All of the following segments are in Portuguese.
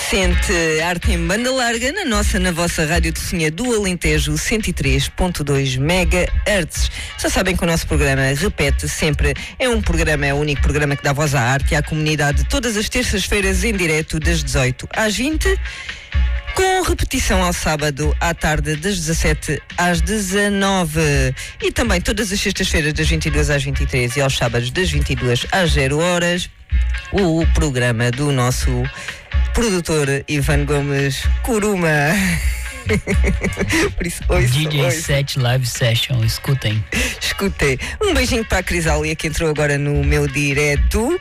Sente arte em banda larga na vossa Rádio Tocinha do Alentejo 103.2 MHz. Já sabem que o nosso programa repete sempre. É o único programa que dá voz à arte e à comunidade todas as terças-feiras em direto das 18 às 20, com repetição ao sábado à tarde das 17 às 19 e também todas as sextas-feiras das 22 às 23 e aos sábados das 22 às 0 horas. O programa do nosso produtor Ivan Gomes Curuma. Por isso, DJ Set Live Session, escutem. Um beijinho para a Crisália que entrou agora no meu direto.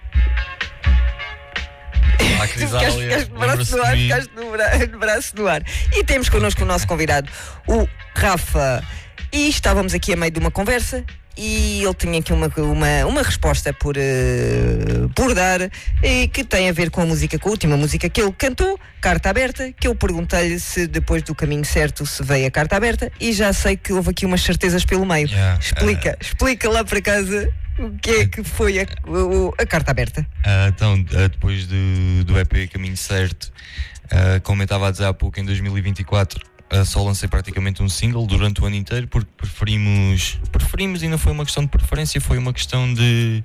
A Crisália, ficaste de braço no ar. E temos connosco o nosso convidado, o Rafa. E estávamos aqui a meio de uma conversa e ele tinha aqui uma resposta por dar, e que tem a ver com a música, com a última música que ele cantou, Carta Aberta, que eu perguntei-lhe se depois do Caminho Certo se veio a Carta Aberta, e já sei que houve aqui umas certezas pelo meio. Explica lá para casa o que é que foi a Carta Aberta. Então, depois do EP Caminho Certo, como eu estava a dizer há pouco, em 2024 só lancei praticamente um single durante o ano inteiro, porque preferimos, e não foi uma questão de preferência, foi uma questão de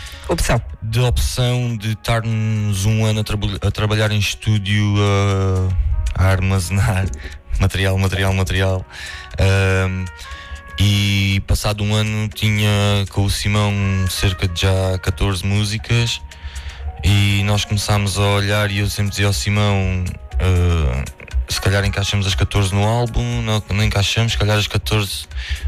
opção de estarmos um ano a trabalhar em estúdio, a armazenar material. E passado um ano tinha com o Simão cerca de já 14 músicas, e nós começámos a olhar e eu sempre dizia ao Simão, se calhar encaixamos as 14 no álbum, não encaixamos, se calhar as 14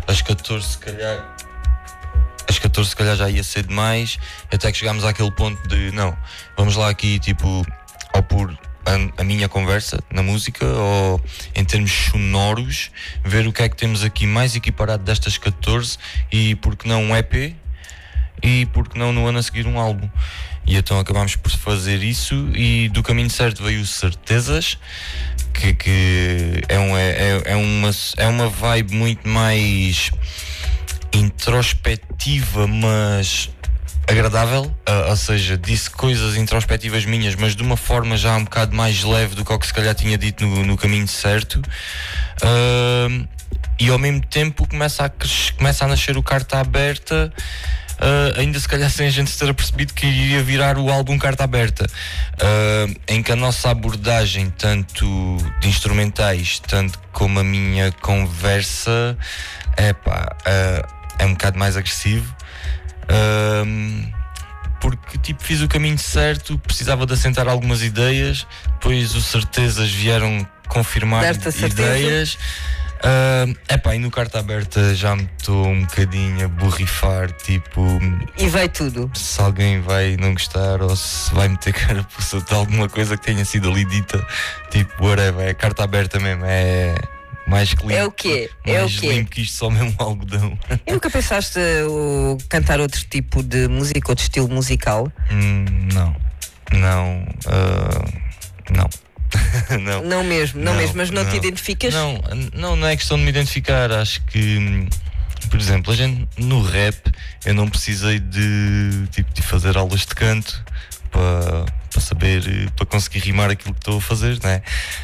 se calhar já ia ser demais, até que chegámos àquele ponto de não, vamos lá aqui tipo, ou por a minha conversa na música, ou em termos sonoros, ver o que é que temos aqui mais equiparado destas 14, e porque não um EP, e porque não no ano a seguir um álbum. E então acabámos por fazer isso, e do Caminho Certo veio Certezas, que é uma vibe muito mais introspectiva, mas agradável, ou seja, disse coisas introspectivas minhas, mas de uma forma já um bocado mais leve do que o que se calhar tinha dito no Caminho Certo, e ao mesmo tempo começa a nascer o Carta Aberta, ainda se calhar sem a gente ter percebido que iria virar o álbum Carta Aberta, em que a nossa abordagem, tanto de instrumentais, tanto como a minha conversa, é um bocado mais agressivo, porque tipo, fiz o Caminho Certo, precisava de assentar algumas ideias, depois os Certezas vieram confirmar ideias. E no Carta Aberta já me estou um bocadinho a borrifar, tipo... E vai tudo. Se alguém vai não gostar, ou se vai meter carapuça de alguma coisa que tenha sido ali dita, tipo, whatever, é Carta Aberta mesmo, é mais clean. É o quê? Mais limpo que isto, só mesmo algodão. E nunca pensaste cantar outro tipo de música, outro estilo musical? Não. Não mesmo, mas não te identificas? Não é questão de me identificar. Acho que, por exemplo, a gente no rap, eu não precisei de fazer aulas de canto para saber, para conseguir rimar aquilo que estou a fazer, né?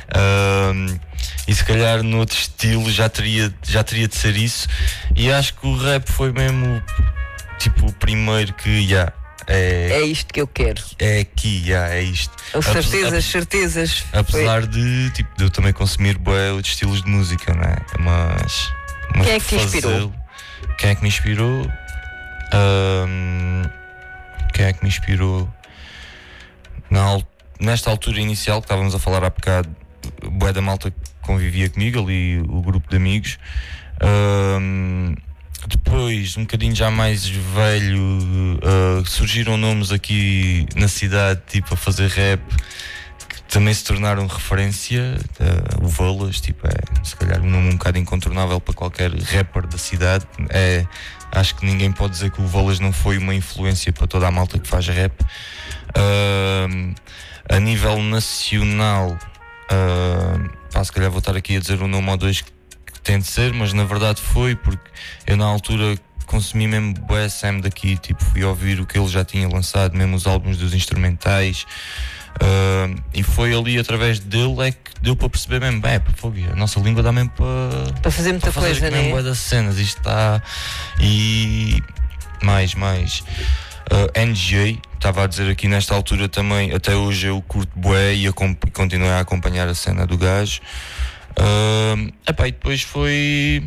E se calhar no outro estilo já teria de ser isso, e acho que o rap foi mesmo tipo o primeiro que é isto que eu quero. É aqui, é isto. Certezas. Apesar de eu também consumir bué outros estilos de música, né? Mas quem é que te inspirou? Quem é que me inspirou? Nesta altura inicial que estávamos a falar há bocado, bué da malta que convivia comigo, ali o grupo de amigos. Depois, um bocadinho já mais velho, surgiram nomes aqui na cidade, tipo, a fazer rap, que também se tornaram referência. O Volas, tipo, é se calhar um nome um bocado incontornável para qualquer rapper da cidade. Acho que ninguém pode dizer que o Volas não foi uma influência para toda a malta que faz rap. A nível nacional, se calhar vou estar aqui a dizer um nome ou dois que tem de ser, mas na verdade foi porque eu na altura consumi mesmo o Sam daqui, tipo, fui ouvir o que ele já tinha lançado, mesmo os álbuns dos instrumentais, E foi ali através dele é que deu para perceber mesmo, a nossa língua dá mesmo para fazer muita coisa, né? Mesmo das cenas, isto está. E mais. NGA, estava a dizer aqui nesta altura também, até hoje eu curto bué e continuei a acompanhar a cena do gajo. E depois foi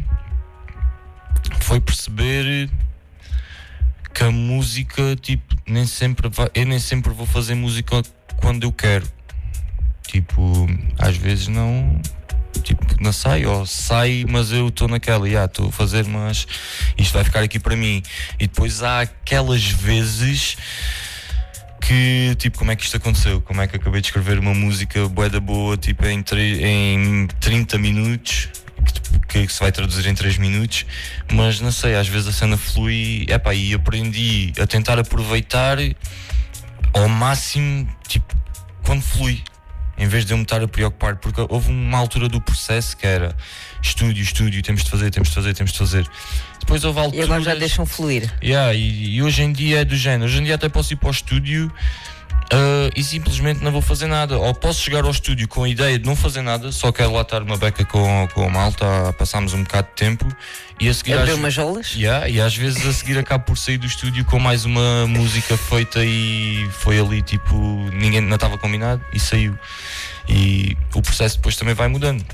perceber que a música, tipo, eu nem sempre vou fazer música quando eu quero. Tipo, às vezes não. Tipo, não sai, ou sai, mas eu estou naquela, estou a fazer, mas isto vai ficar aqui para mim. E depois há aquelas vezes que, tipo, como é que isto aconteceu? Como é que acabei de escrever uma música bué da boa, tipo, em 30 minutos, que se vai traduzir em 3 minutos, mas não sei, às vezes a cena flui, e aprendi a tentar aproveitar ao máximo, tipo, quando flui. Em vez de eu me estar a preocupar, porque houve uma altura do processo que era estúdio, temos de fazer. Depois houve alturas... E agora já deixam fluir. E hoje em dia é do género. Hoje em dia até posso ir para o estúdio e simplesmente não vou fazer nada. Ou posso chegar ao estúdio com a ideia de não fazer nada, só quero lá estar uma beca com a malta, passámos um bocado de tempo e a seguir... Abrir umas jolas? E às vezes a seguir acabo por sair do estúdio com mais uma música feita e foi ali tipo, ninguém não estava combinado e saiu. E o processo depois também vai mudando.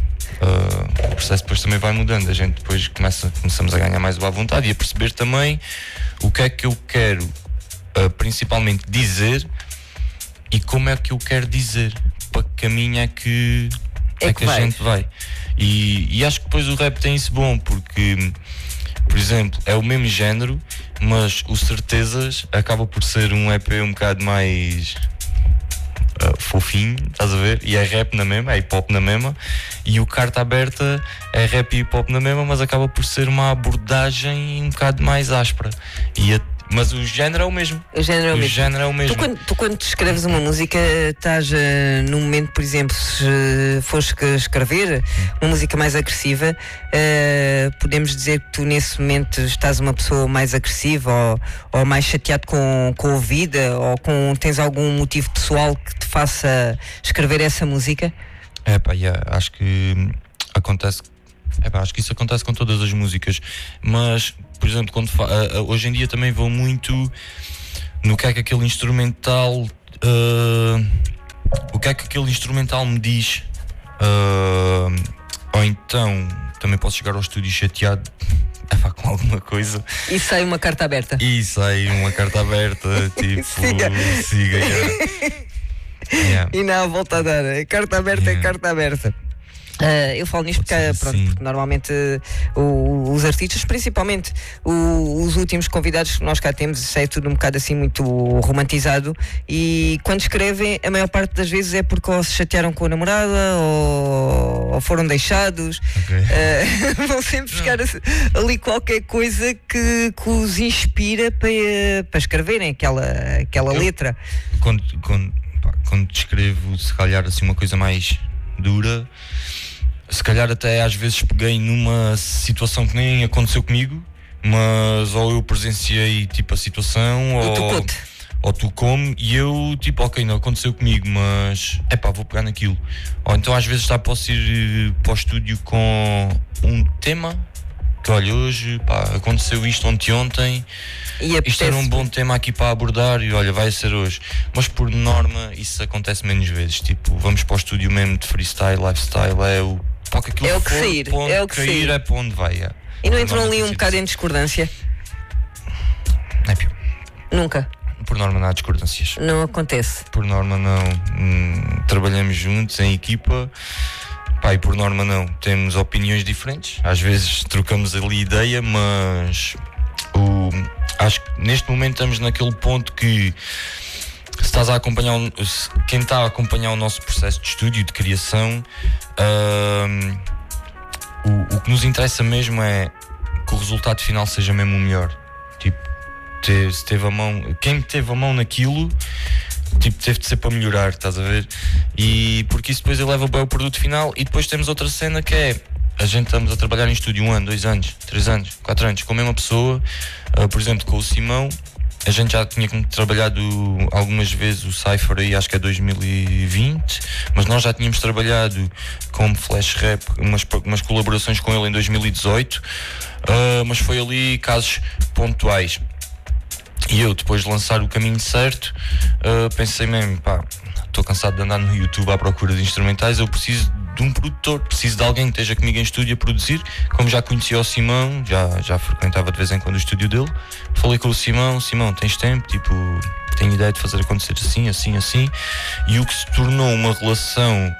A gente depois começamos a ganhar mais boa vontade e a perceber também o que é que eu quero principalmente dizer e como é que eu quero dizer, para que caminho é que a gente vai. E acho que depois o rap tem isso bom, porque, por exemplo, é o mesmo género, mas o Certezas acaba por ser um EP um bocado mais fofinho, estás a ver? E é rap na mesma, é hip hop na mesma, e o Carta Aberta é rap e hip hop na mesma, mas acaba por ser uma abordagem um bocado mais áspera. Mas o género é o mesmo. Tu quando escreves uma música, estás num momento, por exemplo, se fores escrever uma música mais agressiva, podemos dizer que tu nesse momento estás uma pessoa mais agressiva ou mais chateado com a vida, ou tens algum motivo pessoal que te faça escrever essa música? Acho que acontece. Acho que isso acontece com todas as músicas, mas, por exemplo, hoje em dia também vou muito no que é que aquele instrumental me diz, ou então também posso chegar ao estúdio chateado com alguma coisa e sai uma carta aberta tipo siga. E não há volta a dar, carta aberta é carta aberta. Eu falo nisto porque normalmente os artistas, principalmente os últimos convidados que nós cá temos, isso é tudo um bocado assim muito romantizado, e quando escrevem, a maior parte das vezes é porque ou se chatearam com a namorada ou foram deixados. Vão sempre buscar ali qualquer coisa que os inspira para escreverem aquela letra. Quando escrevo, se calhar assim uma coisa mais dura, se calhar até às vezes peguei numa situação que nem aconteceu comigo, mas ou eu presenciei tipo a situação ou tocou-me e eu tipo, ok, não aconteceu comigo, mas vou pegar naquilo. Ou então às vezes posso ir para o estúdio com um tema que olha, hoje aconteceu isto ontem e isto era um bom tema aqui para abordar e olha, vai ser hoje. Mas por norma isso acontece menos vezes, tipo, vamos para o estúdio mesmo de freestyle, lifestyle, para que aquilo é o que sair, é o que sair, é para onde vai. E não entram ali um bocado em discordância? É pior. Nunca? Por norma não há discordâncias. Não acontece? Por norma não. Trabalhamos juntos em equipa. E por norma não. Temos opiniões diferentes. Às vezes trocamos ali ideia, mas acho que neste momento estamos naquele ponto que se estás a acompanhar quem está a acompanhar o nosso processo de estúdio, de criação, o que nos interessa mesmo é que o resultado final seja mesmo o melhor. Tipo, se teve a mão, quem teve a mão naquilo, tipo, teve de ser para melhorar, estás a ver? E porque isso depois eleva bem o produto final. E depois temos outra cena que é a gente estamos a trabalhar em estúdio 1 ano, 2 anos, 3 anos, 4 anos com a mesma pessoa, por exemplo com o Simão. a gente já tinha trabalhado algumas vezes o Cypher aí, acho que é 2020, mas nós já tínhamos trabalhado como Flash Rap, umas colaborações com ele em 2018, mas foi ali casos pontuais. E eu, depois de lançar o Caminho Certo, pensei mesmo, pá, estou cansado de andar no YouTube à procura de instrumentais, eu preciso de um produtor, preciso de alguém que esteja comigo em estúdio a produzir. Como já conhecia o Simão, já frequentava de vez em quando o estúdio dele, falei com o Simão, tens tempo? Tipo, tenho ideia de fazer acontecer assim, e o que se tornou uma relação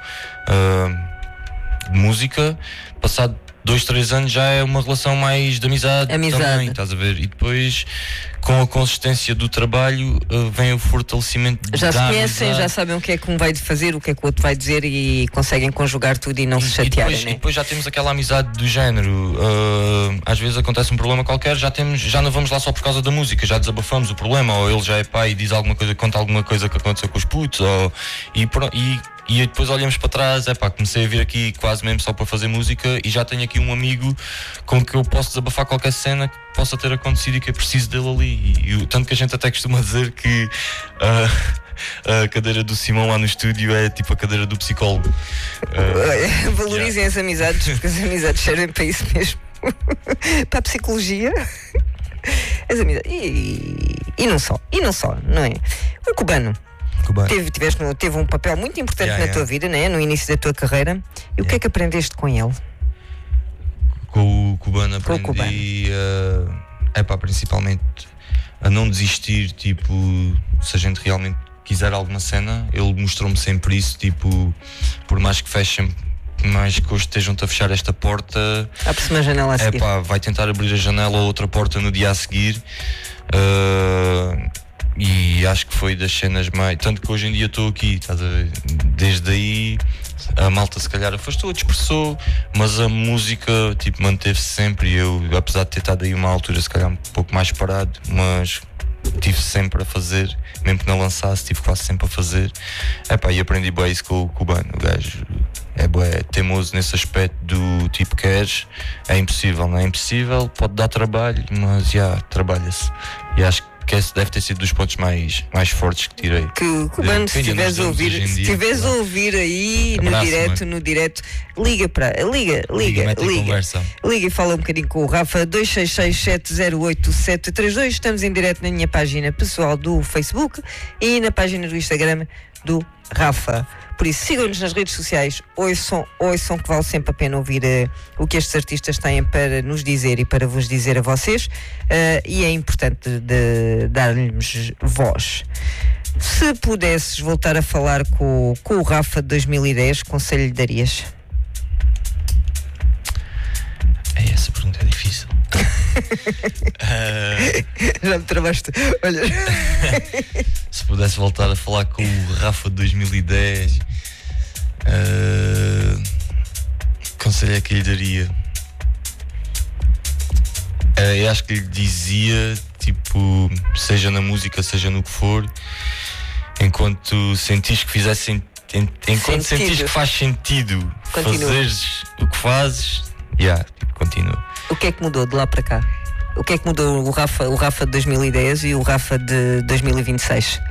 de música, passado 2-3 anos já é uma relação mais de amizade também, estás a ver? E depois, com a consistência do trabalho, vem o fortalecimento já se conhecem, já sabem o que é que um vai fazer, o que é que o outro vai dizer e conseguem conjugar tudo e não se chatearem, e depois já temos aquela amizade do género. Às vezes acontece um problema qualquer, já não vamos lá só por causa da música, já desabafamos o problema, ou ele já é pai e diz alguma coisa, conta alguma coisa que aconteceu com os putos, e depois olhamos para trás, comecei a vir aqui quase mesmo só para fazer música e já tenho aqui um amigo com que eu posso desabafar qualquer cena que possa ter acontecido e que eu preciso dele ali. Tanto que a gente até costuma dizer que a cadeira do Simão lá no estúdio é tipo a cadeira do psicólogo. Valorizem as amizades, porque as amizades servem para isso mesmo. Para a psicologia. As amizades. E não só, não é? O cubano. Teve um papel muito importante na tua vida, né? No início da tua carreira. E o que é que aprendeste com ele? Com o cubano aprendi principalmente a não desistir, tipo, se a gente realmente quiser alguma cena, ele mostrou-me sempre isso, tipo, por mais que fechem, mais que hoje estejam-te a fechar esta porta, abre-se uma janela a seguir. Vai tentar abrir a janela ou outra porta no dia a seguir. E acho que foi das cenas mais. Tanto que hoje em dia estou aqui, estás a ver? Desde aí a malta se calhar afastou, dispersou, mas a música tipo manteve-se sempre. E eu, apesar de ter estado aí uma altura se calhar um pouco mais parado, mas tive sempre a fazer, mesmo que não lançasse, tive quase sempre a fazer. E aprendi bem isso com o cubano. O gajo é bué teimoso nesse aspecto do tipo, queres, é impossível, não é impossível, pode dar trabalho, mas trabalha-se. E acho que esse deve ter sido dos pontos mais fortes que tirei. Que o cubano, se estiveres a ouvir aí no direto, liga, e fala um bocadinho com o Rafa. 266708732. Estamos em direto na minha página pessoal do Facebook e na página do Instagram do Rafa. Por isso, sigam-nos nas redes sociais, ouçam que vale sempre a pena ouvir o que estes artistas têm para nos dizer e para vos dizer a vocês, e é importante de dar-lhes voz. Se pudesses voltar a falar com o Rafa de 2010, que conselho lhe darias? Essa pergunta é difícil. Já me travaste. Olha. Se pudesse voltar a falar com o Rafa de 2010, conselho é que lhe daria? Eu acho que lhe dizia, tipo, seja na música, seja no que for, enquanto sentis que fizesse enquanto sentis que faz sentido fazeres o que fazes, continua. O que é que mudou de lá para cá? O que é que mudou o Rafa de 2010 e o Rafa de 2026?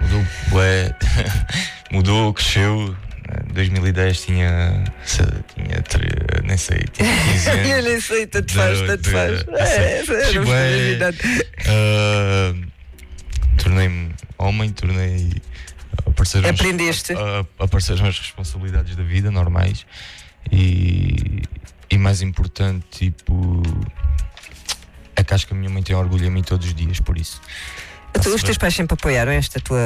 Mudou, cresceu. 2010 tinha 15 anos. Eu nem sei, tanto faz. Tornei-me homem, apareceram as responsabilidades da vida normais e mais importante, tipo, é que acho que a minha mãe tem orgulho em mim todos os dias, por isso. Os teus pais sempre apoiaram esta tua...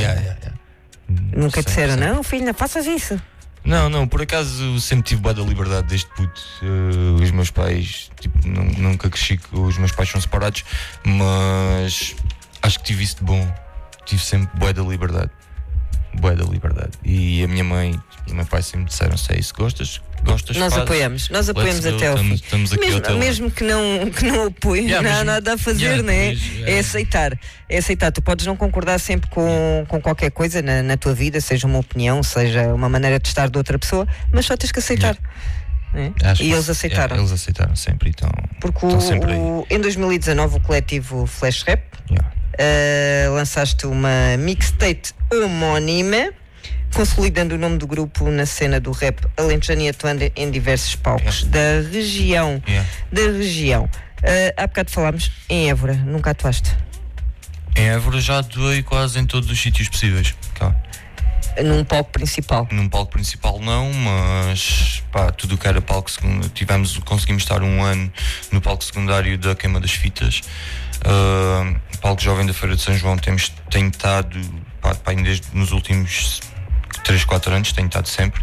Nunca disseram, não, filho, não faças isso? Não, por acaso sempre tive bué da liberdade desde puto. Os meus pais, tipo, nunca cresci, os meus pais são separados, mas acho que tive isso de bom. Tive sempre bué da liberdade. E a minha mãe e o meu pai sempre disseram: se é isso, gostas, nós apoiamos até ao fim. Mesmo que não apoiem, não há nada a fazer, né? É aceitar. Tu podes não concordar sempre com qualquer coisa na tua vida, seja uma opinião, seja uma maneira de estar de outra pessoa, mas só tens que aceitar. Né? E eles aceitaram. Eles aceitaram sempre, então. Porque em 2019 o coletivo Flash Rap Lançaste uma mixtape homónima, consolidando o nome do grupo na cena do rap alentejano e atuando em diversos palcos da região. Há bocado falámos em Évora, nunca atuaste? Em Évora já atuei quase em todos os sítios possíveis. Cá. Num palco principal? Num palco principal não, mas tudo o que era palco secundário, conseguimos estar um ano no palco secundário da Queima das Fitas. Palco Jovem da Feira de São João tenho estado desde nos últimos 3, 4 anos, tenho estado sempre.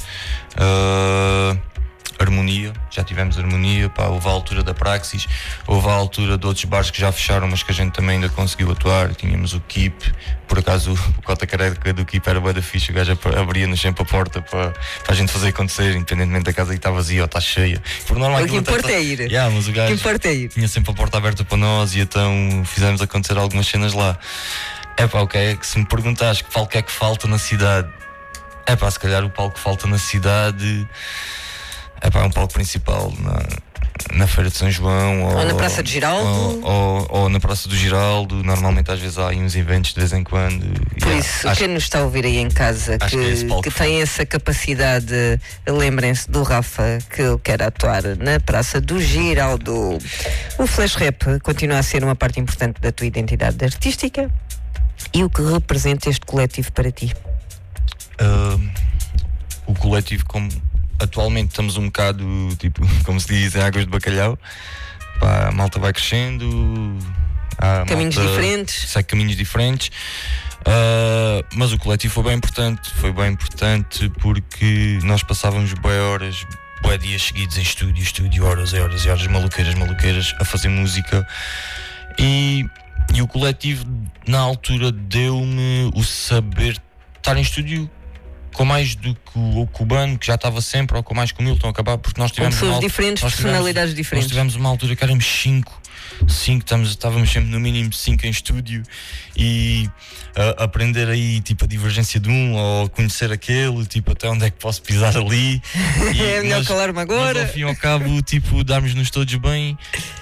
Harmonia, já tivemos Harmonia, houve a altura da Praxis, houve a altura de outros bares que já fecharam, mas que a gente também ainda conseguiu atuar. Tínhamos o Keep, por acaso o Cota Careca do Keep era bué da ficha, o gajo abria-nos sempre a porta para a gente fazer acontecer, independentemente da casa que está vazia ou está cheia. Por normal, o que importa é ir. Mas o gajo tinha sempre a porta aberta para nós e então fizemos acontecer algumas cenas lá. Se me perguntares que palco é que falta na cidade, se calhar o palco que falta na cidade é um palco principal na Feira de São João ou na Praça de Giraldo ou na Praça do Giraldo. Normalmente às vezes há aí uns eventos de vez em quando. Por isso, quem nos está a ouvir aí em casa que tem essa capacidade, lembrem-se do Rafa, que ele quer atuar na Praça do Giraldo. O Flash Rap continua a ser uma parte importante da tua identidade artística. E o que representa este coletivo para ti? O coletivo, como atualmente estamos um bocado, como se diz, em águas de bacalhau. A malta vai crescendo, caminhos diferentes. Segue caminhos diferentes. Mas o coletivo foi bem importante porque nós passávamos bué dias seguidos em estúdio, horas e horas e horas, maluqueiras, a fazer música. E o coletivo, na altura, deu-me o saber estar em estúdio com mais do que o cubano, que já estava sempre, ou com mais que o Milton, acabar, porque nós tivemos pessoas diferentes, personalidades diferentes. Nós tivemos uma altura que éramos 5, estávamos sempre no mínimo 5 em estúdio e aprender aí a divergência de um, ou conhecer aquele, até onde é que posso pisar ali. É melhor calar-me agora. Mas ao fim e ao cabo, darmos-nos todos bem.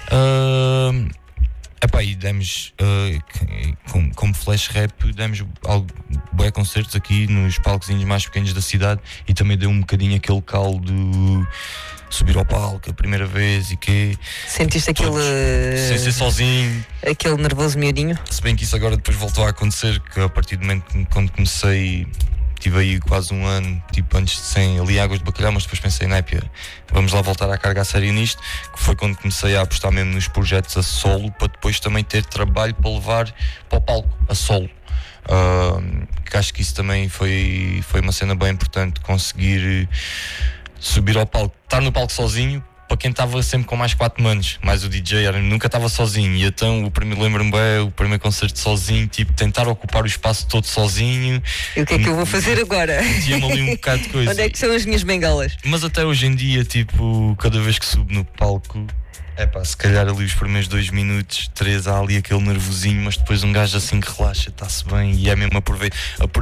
E demos, como Flash Rap, demos bué concertos aqui nos palcozinhos mais pequenos da cidade e também deu um bocadinho aquele caldo subir ao palco a primeira vez e que... Sentiste aquele... Sem ser sozinho. Aquele nervoso miudinho? Se bem que isso agora depois voltou a acontecer, que a partir do momento quando comecei... Tive aí quase um ano, antes de sem ali águas de bacalhau, mas depois pensei, vamos lá voltar à carga a sério nisto, que foi quando comecei a apostar mesmo nos projetos a solo, para depois também ter trabalho para levar para o palco, a solo. Que acho que isso também foi uma cena bem importante, conseguir subir ao palco, estar no palco sozinho, para quem estava sempre com mais 4 manos, mais o DJ, nunca estava sozinho. E então lembro-me bem, o primeiro concerto sozinho, tentar ocupar o espaço todo sozinho. E o que é que eu vou fazer agora? Tinha-me ali um bocado de coisa. Onde é que são as minhas bengalas? Mas até hoje em dia, cada vez que subo no palco, se calhar ali os primeiros 2 minutos, 3, há ali aquele nervosinho, mas depois um gajo assim que relaxa, está-se bem e é mesmo aproveitar.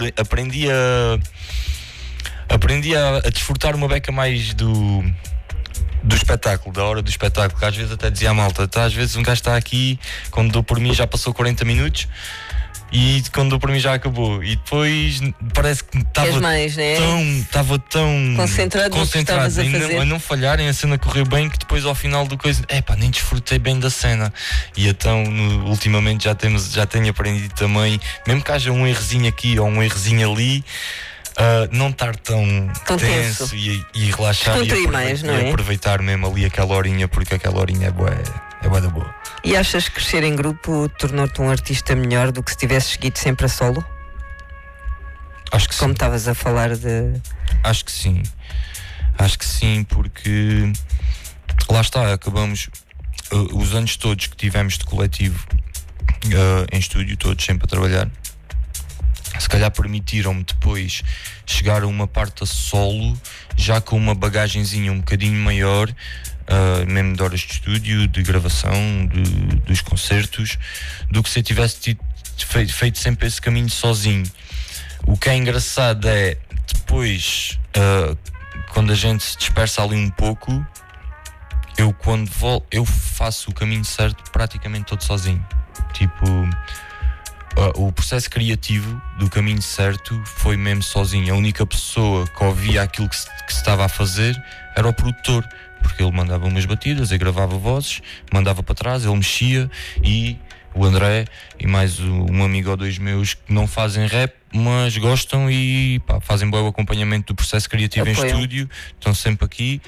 Aprendi a desfrutar uma beca mais do espetáculo, da hora do espetáculo, que às vezes até dizia a malta, às vezes um gajo está aqui, quando dou por mim já passou 40 minutos e quando dou por mim já acabou e depois parece que estava tão concentrado a não falhar, em a cena correr bem, que depois ao final do coisa, nem desfrutei bem da cena. E então ultimamente já tenho aprendido também, mesmo que haja um errozinho aqui ou um errozinho ali, não estar tão tenso e relaxar e aproveitar mesmo ali aquela horinha, porque aquela horinha é bué da boa. E achas que crescer em grupo tornou-te um artista melhor do que se tivesse seguido sempre a solo? Acho que sim. Como estavas a falar de... Acho que sim, porque lá está, acabamos os anos todos que tivemos de coletivo em estúdio, todos sempre a trabalhar, se calhar permitiram-me depois chegar a uma parte a solo já com uma bagagenzinha um bocadinho maior, mesmo de horas de estúdio, de gravação, dos concertos, do que se eu tivesse feito sempre esse caminho sozinho. O que é engraçado é depois, quando a gente se dispersa ali um pouco, eu faço o caminho certo praticamente todo sozinho. o processo criativo do Caminho Certo foi mesmo sozinho. A única pessoa que ouvia aquilo que se estava a fazer era o produtor, porque ele mandava umas batidas, eu gravava vozes, mandava para trás, ele mexia, e o André e mais um amigo ou dois meus que não fazem rap, mas gostam e fazem bom acompanhamento do processo criativo em estúdio, estão sempre aqui.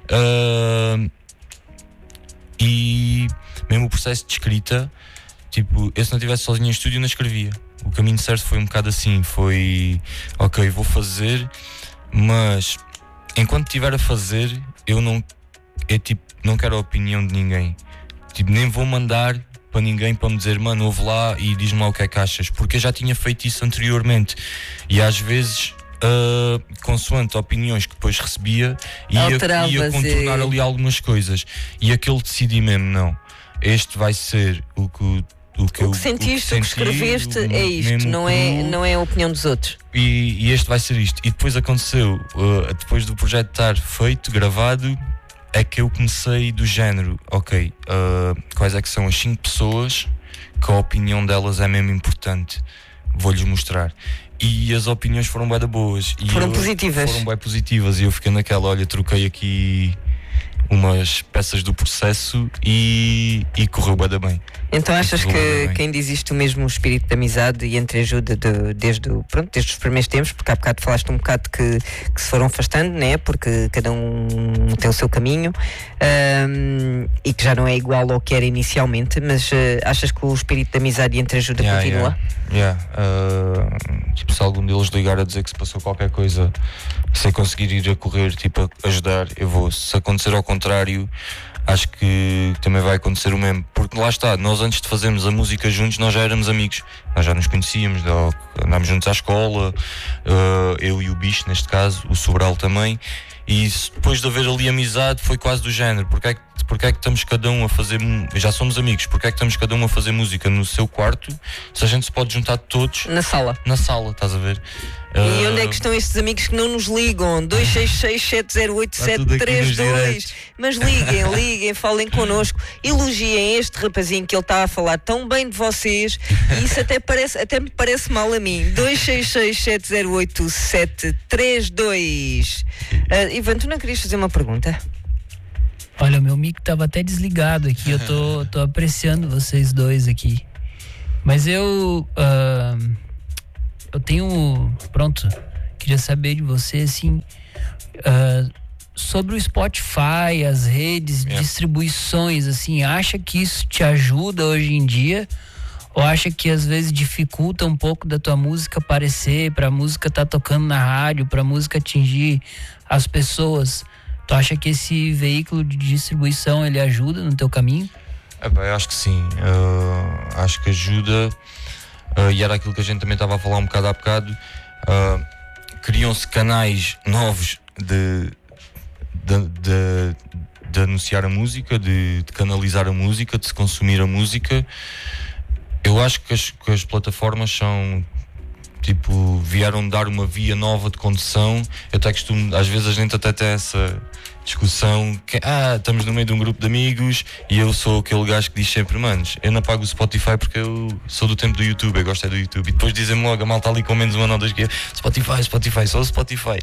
E mesmo o processo de escrita, tipo, eu se não estivesse sozinho em estúdio não escrevia. O Caminho Certo foi um bocado assim, foi ok, vou fazer, mas enquanto estiver a fazer, eu não quero a opinião de ninguém, tipo, nem vou mandar para ninguém para me dizer, mano, ouve lá e diz-me lá o que é que achas, porque eu já tinha feito isso anteriormente, e às vezes consoante opiniões que depois recebia, ia contornar ali algumas coisas, e aquele decidi mesmo, não, este vai ser o que sentiste, o que escreveste é isto, não é a opinião dos outros. E este vai ser isto. E depois aconteceu, depois do projeto estar feito, gravado, é que eu comecei do género, ok, quais é que são as 5 pessoas que a opinião delas é mesmo importante, vou-lhes mostrar. E as opiniões foram bué boas. Foram positivas. Foram bué positivas, e eu fiquei naquela, olha, troquei aqui umas peças do processo e correu bué bem. Então achas que ainda existe o mesmo espírito de amizade e entreajuda desde os primeiros tempos, porque há bocado falaste um bocado que se foram afastando, né? Porque cada um tem o seu caminho, e que já não é igual ao que era inicialmente, mas achas que o espírito de amizade e entreajuda continua? Tipo, se algum deles ligar a dizer que se passou qualquer coisa, sem conseguir ir a correr, tipo, a ajudar, eu vou. Se acontecer ao contrário, acho que também vai acontecer o mesmo, porque lá está, nós antes de fazermos a música juntos, nós já éramos amigos, nós já nos conhecíamos, andámos juntos à escola, eu e o Bicho neste caso, o Sobral também, e depois de haver ali amizade foi quase do género, porque é que estamos cada um a fazer, já somos amigos, porque é que estamos cada um a fazer música no seu quarto, se a gente se pode juntar todos na sala, estás a ver? E onde é que estão estes amigos que não nos ligam? 266-708-732. Mas liguem, falem connosco, elogiem este rapazinho que ele está a falar tão bem de vocês, e isso até me parece mal a mim. 266-708-732. Ivan, tu não querias fazer uma pergunta? Olha, o meu mic estava até desligado aqui, eu tô apreciando vocês dois aqui. Mas eu tenho, queria saber de você, assim, sobre o Spotify, as redes, distribuições, assim, acha que isso te ajuda hoje em dia? Ou acha que às vezes dificulta um pouco da tua música aparecer, pra música estar tocando na rádio, pra música atingir as pessoas? Tu acha que esse veículo de distribuição, ele ajuda no teu caminho? Eu acho que sim, acho que ajuda. E era aquilo que a gente também estava a falar um bocado há bocado, criam-se canais novos de anunciar a música, de canalizar a música, de se consumir a música. Eu acho que as plataformas são, tipo, vieram dar uma via nova de condução. Eu até costumo, às vezes a gente até tem essa discussão que estamos no meio de um grupo de amigos e eu sou aquele gajo que diz sempre, manos, eu não pago o Spotify porque eu sou do tempo do YouTube, eu gosto do YouTube, e depois dizem-me logo, a malta ali com menos uma nota que é Spotify, só o Spotify.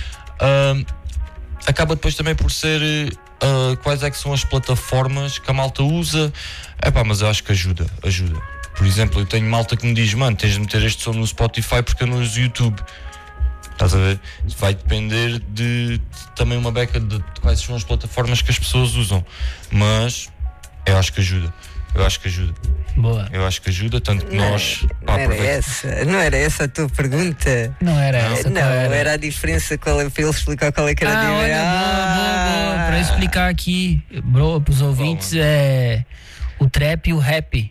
Acaba depois também por ser quais é que são as plataformas que a malta usa. Mas eu acho que ajuda. Por exemplo, eu tenho malta que me diz, mano, tens de meter este som no Spotify porque eu não uso YouTube. Estás a ver? Vai depender de também uma beca de quais são as plataformas que as pessoas usam. Mas eu acho que ajuda. Boa. Eu acho que ajuda, tanto que nós... Não era essa a tua pergunta? Não era essa. Não, era a diferença, para ele explicar qual é que era a diferença. Boa. Para explicar aqui, para os ouvintes, o trap e o rap.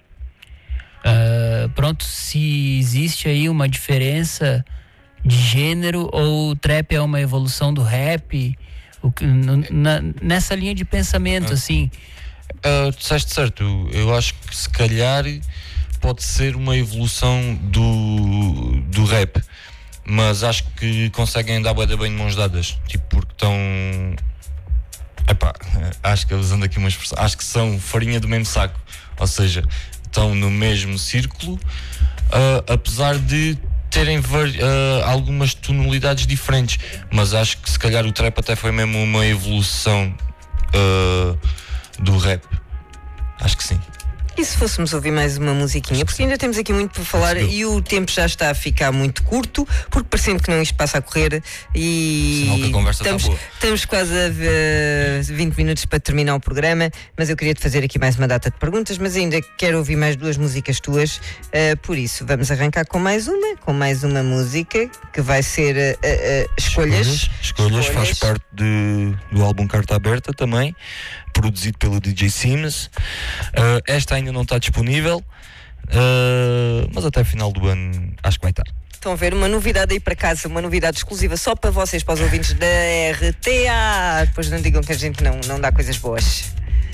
Se existe aí uma diferença de gênero, ou o trap é uma evolução do rap, nessa linha de pensamento, assim. Tu disseste certo, eu acho que se calhar pode ser uma evolução do rap, mas acho que conseguem andar bem de mãos dadas, tipo, porque estão, acho que, usando aqui uma expressão, acho que são farinha do mesmo saco, ou seja, estão no mesmo círculo, apesar de terem algumas tonalidades diferentes, mas acho que se calhar o trap até foi mesmo uma evolução do rap. Acho que sim. E se fôssemos ouvir mais uma musiquinha? Porque ainda temos aqui muito para falar e o tempo já está a ficar muito curto, porque parecendo que não isto passa a correr e sinal que a conversa está boa. Estamos quase a 20 minutos para terminar o programa, mas eu queria te fazer aqui mais uma data de perguntas, mas ainda quero ouvir mais 2 músicas tuas, por isso vamos arrancar com mais uma música que vai ser Escolhas. Faz parte do álbum Carta Aberta também, produzido pelo DJ Sims. Esta ainda não está disponível, mas até final do ano acho que vai estar. Estão a ver uma novidade aí para casa, uma novidade exclusiva só para vocês, para os ouvintes da RTA. Depois não digam que a gente não dá coisas boas.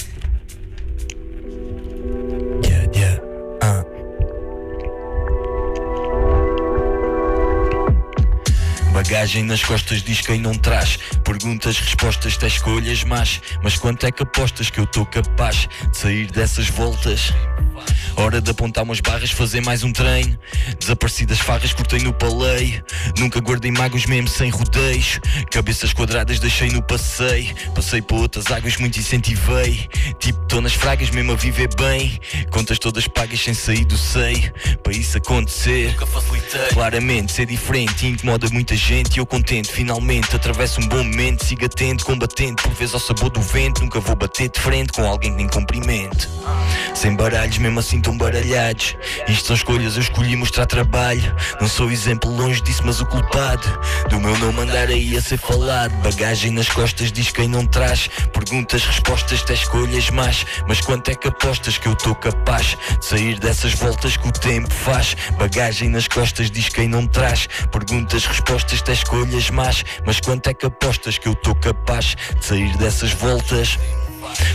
Bagagem nas costas diz quem não traz perguntas, respostas, até escolhas más. Mas quanto é que apostas que eu estou capaz de sair dessas voltas? Hora de apontar umas barras, fazer mais um treino. Desaparecidas farras, cortei no paleio. Nunca guardei mágoas mesmo sem rodeios. Cabeças quadradas deixei no passeio. Passei por outras águas, muito incentivei. Tipo, tô nas fragas mesmo a viver bem. Contas todas pagas sem sair do seio. Para isso acontecer, nunca facilitei. Claramente, ser diferente incomoda muita gente. E eu contente, finalmente atravesso um bom momento. Sigo atento, combatente, por vezes ao sabor do vento. Nunca vou bater de frente com alguém que nem cumprimento. Sem baralhos, mesmo assim tão baralhados. Isto são escolhas, eu escolhi mostrar trabalho. Não sou exemplo, longe disso, mas o culpado do meu nome andar aí a ser falado. Bagagem nas costas diz quem não traz perguntas, respostas, até escolhas más. Mas quanto é que apostas que eu estou capaz de sair dessas voltas que o tempo faz? Bagagem nas costas diz quem não traz perguntas, respostas, até escolhas más. Mas quanto é que apostas que eu estou capaz de sair dessas voltas?